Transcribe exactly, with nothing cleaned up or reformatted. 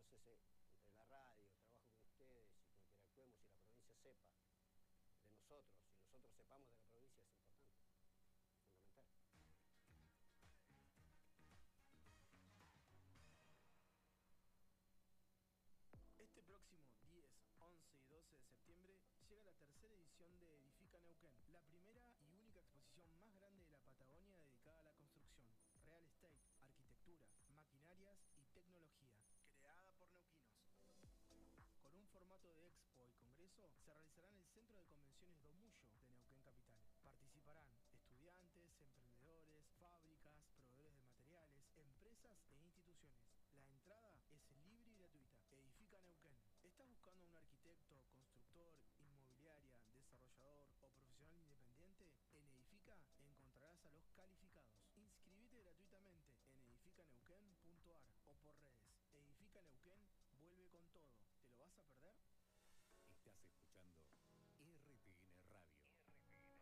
Entonces, eh, entre la radio, el trabajo con ustedes y que interactuemos y la provincia sepa de nosotros y nosotros sepamos de la provincia es importante, fundamental. Este próximo diez, once y doce de septiembre llega la tercera edición de Edifica Neuquén, la primera y única exposición más grande de la Patagonia dedicada a la construcción, real estate, arquitectura, maquinarias y tecnología, creada por neuquinos. Con un formato de expo y congreso, se realizará en el Centro de Convenciones Domullo de